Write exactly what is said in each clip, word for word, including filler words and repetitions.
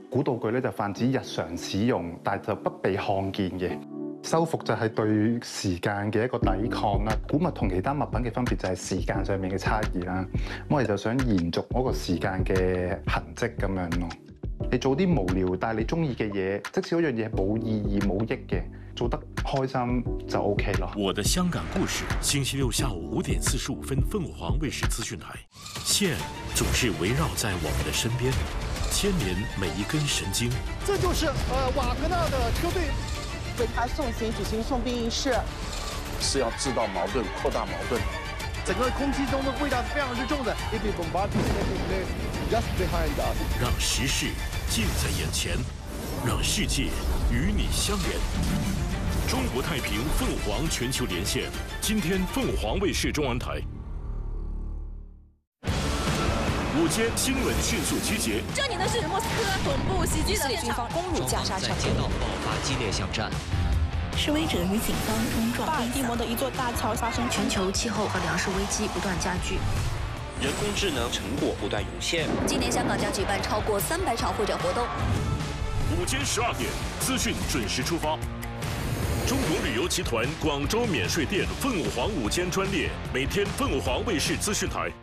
古道具咧就泛指日常使用，但就不被看見嘅。修復就係對時間嘅一個抵抗啦。古物同其他物品嘅分別就係時間上面嘅差異啦。我哋就想延續嗰個時間嘅痕跡咁樣咯。你做啲無聊但係你中意嘅嘢，即使嗰樣嘢冇意義冇益嘅，做得開心就 OK 咯。 我的香港故事，星期六下午五點四十五分，鳳凰衛視資訊台。線總是圍繞在我們的身邊，牽連每一根神經。 這就是呃瓦格納的車隊。 為他送行舉行送殯儀式， 是要製造矛盾、擴大矛盾。 整個空氣中的味道是非常之重的。Just behind us， 讓時事近在眼前，讓世界與你相連。中國太平鳳凰全球連線，今天鳳凰衛視中文台。午間新聞迅速集結。 這裡呢是莫斯科總部襲擊的軍方攻入加沙城，街道爆發激烈巷戰。 示威者與警方衝撞。 巴爾的摩的一座大橋發生全球氣候和糧食危機不斷加劇。 人工智能成果不斷湧現。 今年香港將舉辦超過三百場會展活動。 午間十二點，資訊準時出發。中國旅遊集團廣州免稅店鳳凰午間專列，每天鳳凰衛視資訊台。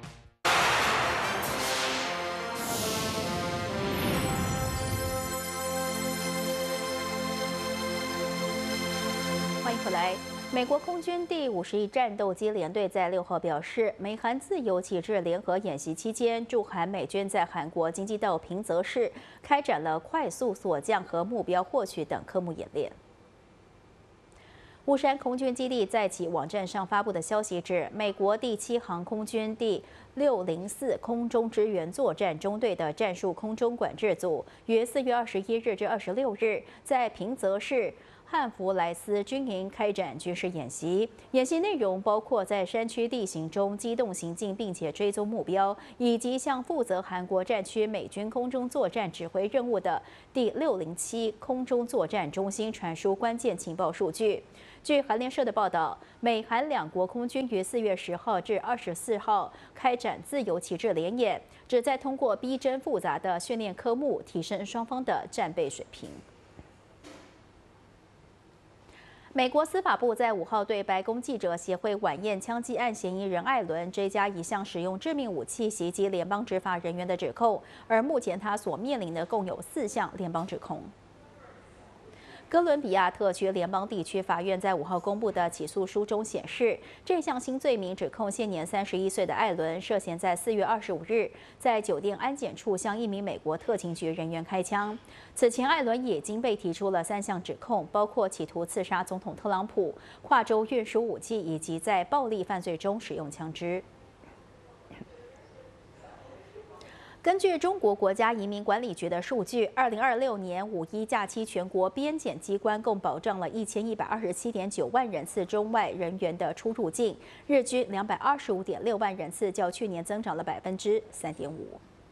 欢迎回来。美国空军第五十一战斗机联队在六号表示，美韩自由旗帜联合演习期间，驻韩美军在韩国京畿道平泽市开展了快速锁降和目标获取等科目演练。乌山空军基地在其网站上发布的消息指，美国第七航空军第六零四空中支援作战中队的战术空中管制组，于四月二十一日至二十六日在平泽市汉弗莱斯军营开展军事演习，演习内容包括在山区地形中机动行进，并且追踪目标，以及向负责韩国战区美军空中作战指挥任务的第六零七空中作战中心传输关键情报数据。据韩联社的报道，美韩两国空军于四月十号至二十四号开展自由旗帜联演，旨在通过逼真复杂的训练科目，提升双方的战备水平。美国司法部在五号对白宫记者协会晚宴枪击案嫌疑人艾伦追加一项使用致命武器袭击联邦执法人员的指控，而目前他所面临的共有四项联邦指控。哥伦比亚特区联邦地区法院在五号公布的起诉书中显示，这项新罪名指控现年三十一岁的艾伦涉嫌在四月二十五日在酒店安检处向一名美国特勤局人员开枪。此前，艾伦已经被提出了三项指控，包括企图刺杀总统特朗普、跨州运输武器以及在暴力犯罪中使用枪支。根据中国国家移民管理局的数据，二零二六年五一假期全国边检机关共保障了一千一百二十七点九万人次中外人员的出入境，日均两百二十五点六万人次，较去年增长了百分之三点五。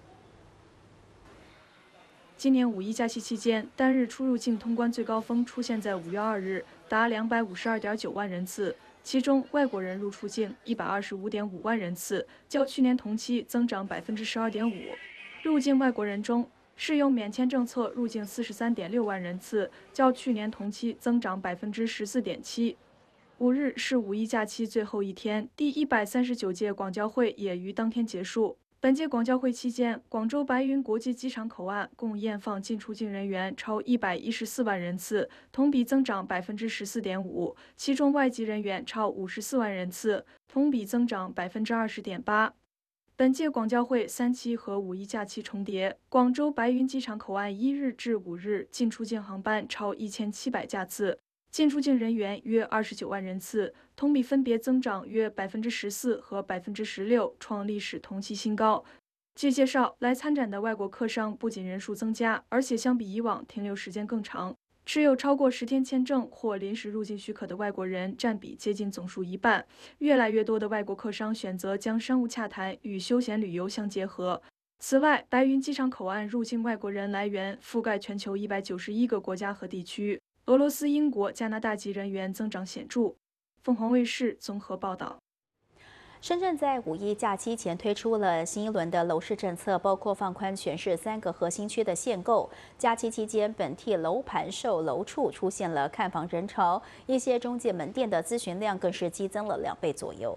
今年五一假期期间，单日出入境通关最高峰出现在五月二日，达两百五十二点九万人次。其中，外国人入出境一百二十五点五万人次，较去年同期增长百分之十二点五。入境外国人中，适用免签政策入境四十三点六万人次，较去年同期增长百分之十四点七。五日是五一假期最后一天，第一百三十九届广交会也于当天结束。本届广交会期间，广州白云国际机场口岸共验放进出境人员超一百一十四万人次，同比增长百分之十四点五，其中外籍人员超五十四万人次，同比增长百分之二十点八。本届广交会三期和五一假期重叠，广州白云机场口岸一日至五日进出境航班超一千七百架次，进出境人员约二十九万人次，同比分别增长约百分之十四和百分之十六，创历史同期新高。据介绍，来参展的外国客商不仅人数增加，而且相比以往停留时间更长。持有超过十天签证或临时入境许可的外国人占比接近总数一半。越来越多的外国客商选择将商务洽谈与休闲旅游相结合。此外，白云机场口岸入境外国人来源覆盖全球一百九十一个国家和地区。俄罗斯、英国、加拿大籍人员增长显著。凤凰卫视综合报道。 深圳在五一假期前推出了新一轮的楼市政策，包括放宽全市三个核心区的限购。假期期间，本地楼盘售楼处出现了看房人潮，一些中介门店的咨询量更是激增了两倍左右。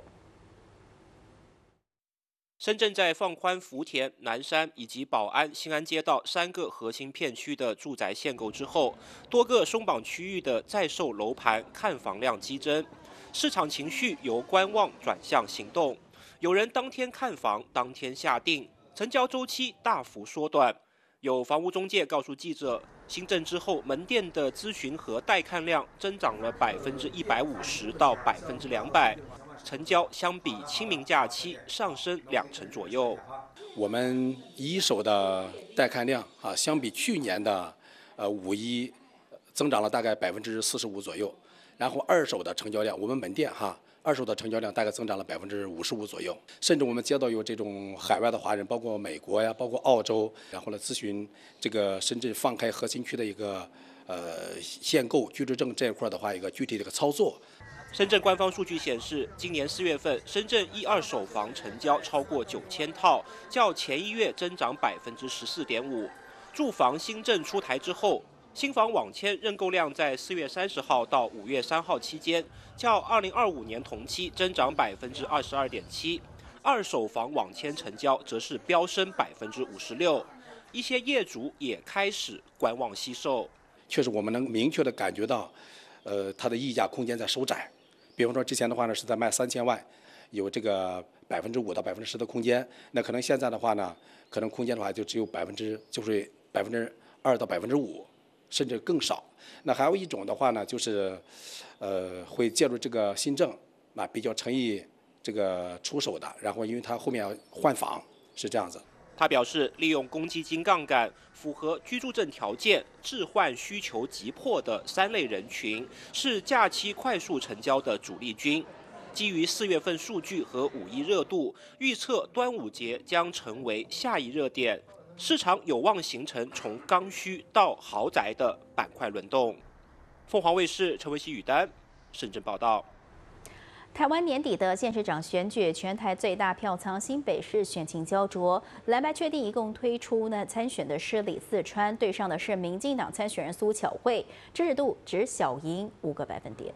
深圳在放宽福田、南山以及宝安、新安街道三个核心片区的住宅限购之后，多个松绑区域的在售楼盘看房量激增。 市场情绪由观望转向行动，有人当天看房，当天下定，成交周期大幅缩短。有房屋中介告诉记者，新政之后，门店的咨询和带看量增长了百分之一百五十到百分之两百，成交相比清明假期上升两成左右。 我们一手的带看量啊，相比去年的呃五一增长了大概百分之四十五左右。 然后二手的成交量，我们门店哈，二手的成交量大概增长了百分之五十五左右。甚至我们接到有这种海外的华人，包括美国呀，包括澳洲，然后来咨询这个深圳放开核心区的一个呃限购居住证这一块的话，一个具体的一个操作。 深圳官方数据显示，今年四月份深圳一二手房成交超过九千套，较前一月增长百分之十四点五。住房新政出台之后。 新房网签认购量在四月三十号到五月三号期间，较二零二五年同期增长百分之二十二点七。二手房网签成交则是飙升百分之五十六。一些业主也开始观望惜售。 确实，我们能明确的感觉到，呃，它的溢价空间在收窄。比方说之前的话呢，是在卖三千万，有这个百分之五到百分之十的空间。那可能现在的话呢，可能空间的话就只有百分之，就是百分之二到百分之五。 甚至更少。那还有一种的话呢，就是，呃，会借助这个新政啊，比较诚意这个出手的。然后，因为他后面要换房，是这样子。 他表示，利用公积金杠杆，符合居住证条件、置换需求急迫的三类人群，是假期快速成交的主力军。基于四月份数据和五一热度，预测端午节将成为下一热点。 市场有望形成从刚需到豪宅的板块轮动。凤凰卫视陈维熙、宇丹深圳报道。 台湾年底的县市长选举，全台最大票仓新北市选情焦灼。蓝白确定一共推出呢参选的是李四川，对上的是民进党参选人苏巧慧，支持度只小赢五个百分点。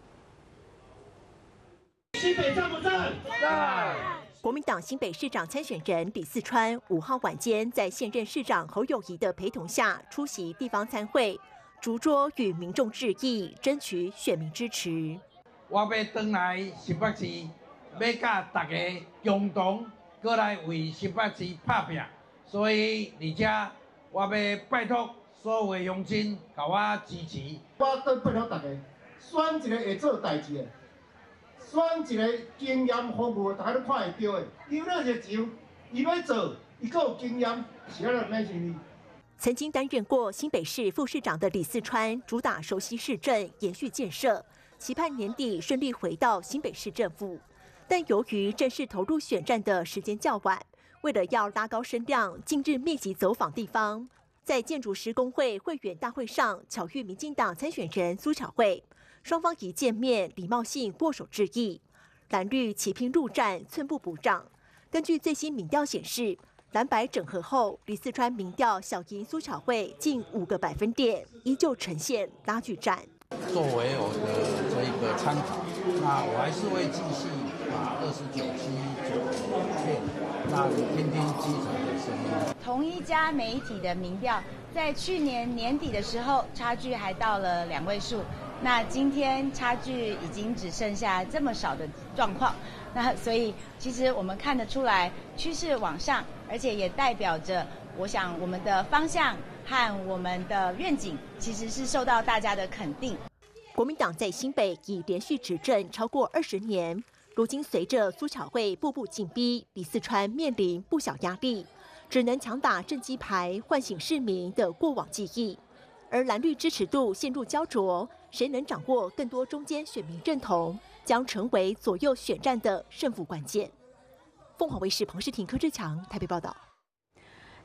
新北赞不赞？赞。 国民党新北市长参选人李四川五号晚间在现任市长侯友宜的陪同下出席地方参会，逐桌与民众致意，争取选民支持。 我要回来新北市，要甲大家共同过来为新北市打拼，所以而且我要拜托所有的乡亲，甲我支持。 我都拜托大家，选一个会做代志的。 选一个经验丰富，大家都看会到的。伊有那热情，伊要做，伊够有经验，是安怎咩心理？ 曾经担任过新北市副市长的李四川，主打熟悉市政、延续建设，期盼年底顺利回到新北市政府。但由于正式投入选战的时间较晚，为了要拉高声量，近日密集走访地方，在建筑师工会会员大会上巧遇民进党参选人苏巧慧。 双方一见面，礼貌性握手致意，蓝绿齐拼陆战，寸步不让。根据最新民调显示，蓝白整合后，李四川民调小赢苏巧慧近五个百分点，依旧呈现拉锯战。 作为我的这一个参考，那我还是会继续把二十九期做片，那听听基层的声音。 同一家媒体的民调，在去年年底的时候，差距还到了两位数。 那今天差距已经只剩下这么少的状况，那所以其实我们看得出来趋势往上，而且也代表着，我想我们的方向和我们的愿景其实是受到大家的肯定。 国民党在新北已连续执政超过二十年，如今随着苏巧慧步步紧逼，李四川面临不小压力，只能强打政绩牌，唤醒市民的过往记忆。 而蓝绿支持度陷入焦灼，谁能掌握更多中间选民认同，将成为左右选战的胜负关键。凤凰卫视彭世廷、柯志强台北报道。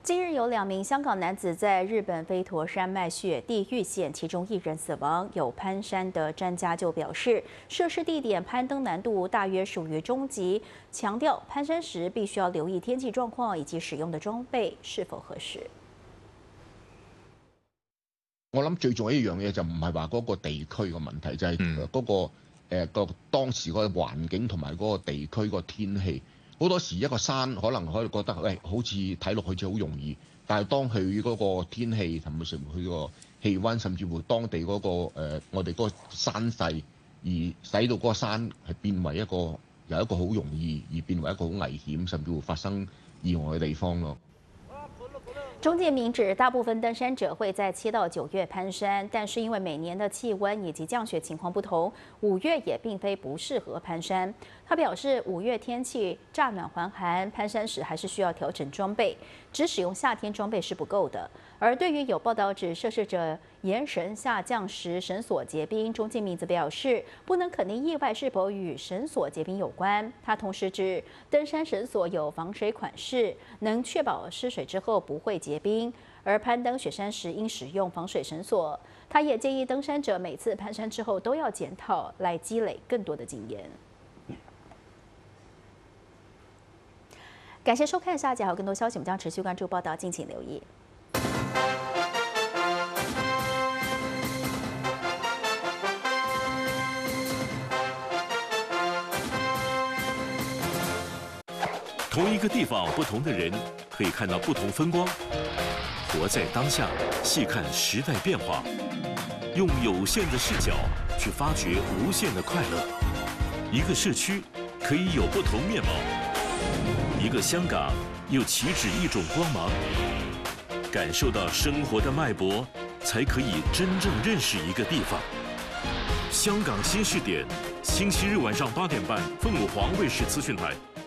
近日有两名香港男子在日本飞驼山脉雪地遇险，其中一人死亡。有攀山的专家就表示，涉事地点攀登难度大约属于中级，强调攀山时必须要留意天气状况以及使用的裝備是否合適。 我諗最重要一樣嘢就唔係話嗰個地區嘅問題，就係、是、嗰、那個誒個、呃、當時嗰個環境同埋嗰個地區個天氣。好多時一個山可能可以覺得，喂，好似睇落去似好容易，但係當佢嗰個天氣同埋佢個氣温，甚至乎當地嗰、那個、呃、我哋嗰個山勢，而使到嗰個山係變為一個由一個好容易而變為一個好危險，甚至乎發生意外嘅地方咯。 中介明指，大部分登山者会在七到九月攀山，但是因为每年的气温以及降雪情况不同，五月也并非不适合攀山。他表示，五月天气乍暖还寒，攀山时还是需要调整装备，只使用夏天装备是不够的。而对于有报道指涉事者沿绳下降时绳索结冰，中介明则表示，不能肯定意外是否与绳索结冰有关。他同时指，登山绳索有防水款式，能确保失水之后不会结冰，而攀登雪山时应使用防水绳索。他也建议登山者每次攀山之后都要检讨，来积累更多的经验。感谢收看，下集还有更多消息，我们将持续关注报道，敬请留意。 同一个地方，不同的人，可以看到不同风光。活在当下，细看时代变化，用有限的视角去发掘无限的快乐。一个社区可以有不同面貌，一个香港又岂止一种光芒？感受到生活的脉搏，才可以真正认识一个地方。香港新视点，星期日晚上八点半，凤凰卫视资讯台。